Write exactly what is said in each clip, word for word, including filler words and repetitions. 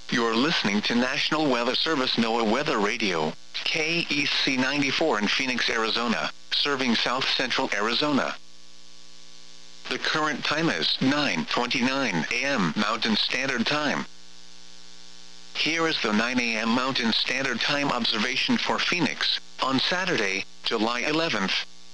You're listening to National Weather Service NOAA Weather Radio, K E C ninety-four in Phoenix, Arizona, serving south central Arizona. The current time is nine twenty-nine a m Mountain Standard Time. Here is the nine a m Mountain Standard Time observation for Phoenix, on Saturday, July eleventh.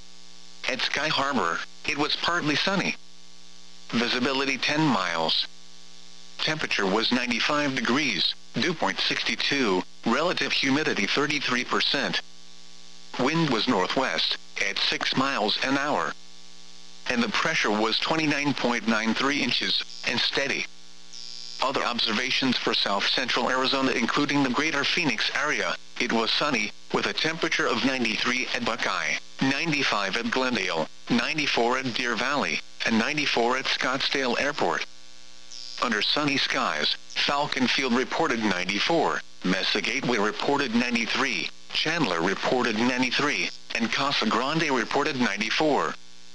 At Sky Harbor, it was partly sunny. Visibility ten miles. Temperature was ninety-five degrees, dew point sixty-two, relative humidity thirty-three percent. Wind was northwest, at six miles an hour. And the pressure was twenty-nine point nine three inches, and steady. Other observations for south central Arizona including the greater Phoenix area, it was sunny, with a temperature of ninety-three at Buckeye, ninety-five at Glendale, ninety-four at Deer Valley, and ninety-four at Scottsdale Airport. Under sunny skies, Falcon Field reported ninety-four, Mesa Gateway reported ninety-three, Chandler reported ninety-three, and Casa Grande reported ninety-four.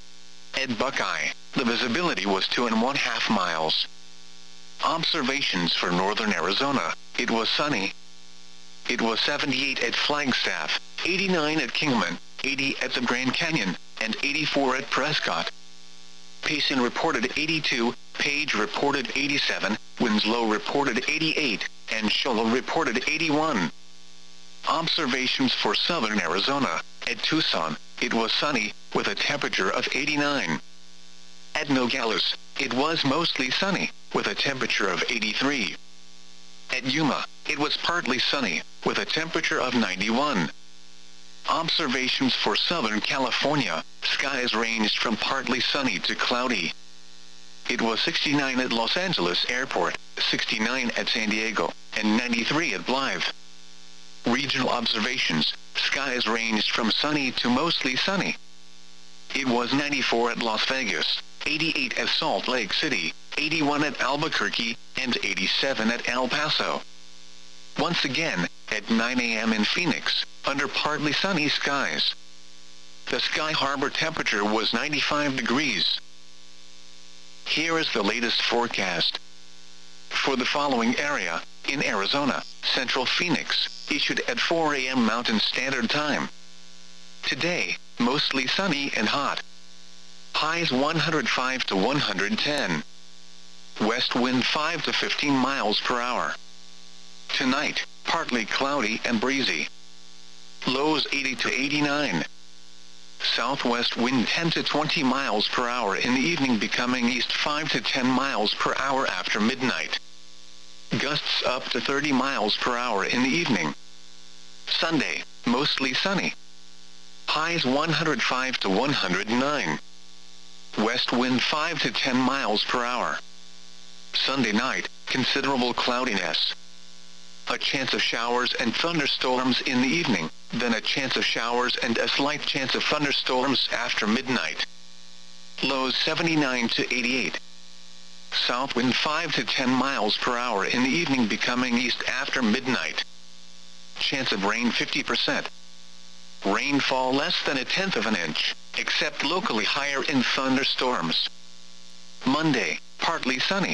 At Buckeye, the visibility was two and one half miles. Observations for northern Arizona, it was sunny. It was seventy-eight at Flagstaff, eighty-nine at Kingman, eighty at the Grand Canyon, and eighty-four at Prescott. Payson reported eighty-two, Page reported eighty-seven, Winslow reported eighty-eight, and Shola reported eighty-one. Observations for southern Arizona, at Tucson, it was sunny, with a temperature of eighty-nine. At Nogales, it was mostly sunny, with a temperature of eighty-three. At Yuma, it was partly sunny, with a temperature of ninety-one. Observations for Southern California, skies ranged from partly sunny to cloudy. It was sixty-nine at Los Angeles Airport, sixty-nine at San Diego, and ninety-three at Blythe. Regional observations, skies ranged from sunny to mostly sunny. It was ninety-four at Las Vegas, eighty-eight at Salt Lake City, eighty-one at Albuquerque, and eighty-seven at El Paso. Once again, at nine a m in Phoenix, under partly sunny skies. The Sky Harbor temperature was ninety-five degrees. Here is the latest forecast. For the following area, in Arizona, Central Phoenix, issued at four a m Mountain Standard Time. Today, mostly sunny and hot. Highs one hundred five to one hundred ten. West wind five to fifteen miles per hour. Tonight, partly cloudy and breezy. Lows eighty to eighty-nine. Southwest wind ten to twenty miles per hour in the evening, becoming east five to ten miles per hour after midnight. Gusts up to thirty miles per hour in the evening. Sunday, mostly sunny. Highs one hundred five to one hundred nine. West wind five to ten miles per hour. Sunday night, considerable cloudiness. A chance of showers and thunderstorms in the evening, then a chance of showers and a slight chance of thunderstorms after midnight. Lows seventy-nine to eighty-eight. South wind five to ten miles per hour in the evening, becoming east after midnight. Chance of rain fifty percent. Rainfall less than a tenth of an inch, except locally higher in thunderstorms. Monday, partly sunny.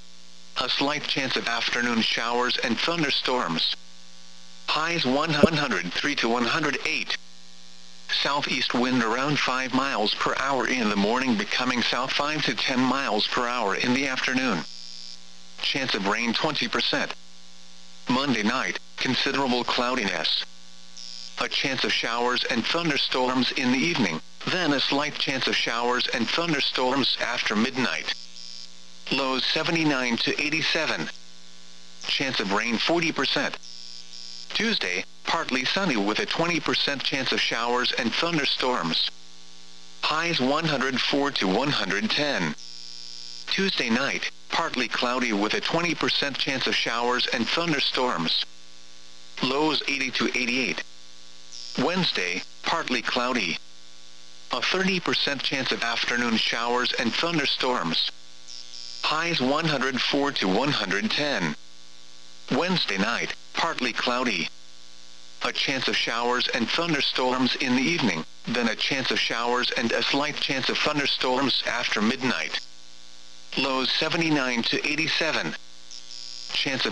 A slight chance of afternoon showers and thunderstorms. Highs one hundred three to one hundred eight. Southeast wind around five miles per hour in the morning, becoming south five to ten miles per hour in the afternoon. Chance of rain twenty percent. Monday night, considerable cloudiness. A chance of showers and thunderstorms in the evening, then a slight chance of showers and thunderstorms after midnight. Lows seventy-nine to eighty-seven. Chance of rain forty percent. Tuesday, partly sunny with a twenty percent chance of showers and thunderstorms. Highs one hundred four to one hundred ten. Tuesday night, partly cloudy with a twenty percent chance of showers and thunderstorms. Lows eighty to eighty-eight. Wednesday, partly cloudy. A thirty percent chance of afternoon showers and thunderstorms. Highs one hundred four to one hundred ten. Wednesday night, partly cloudy. A chance of showers and thunderstorms in the evening, then a chance of showers and a slight chance of thunderstorms after midnight. Lows seventy-nine to eighty-seven. Chance of